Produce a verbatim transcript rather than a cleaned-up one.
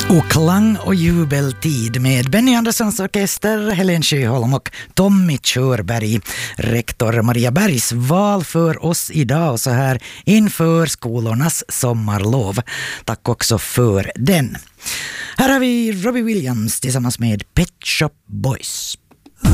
Och klang och jubeltid med Benny Anderssons orkester, Helen Sjöholm och Tommy Körberg. Rektor Maria Bergs val för oss idag så här inför skolornas sommarlov. Tack också för den. Här har vi Robbie Williams tillsammans med Pet Shop Boys.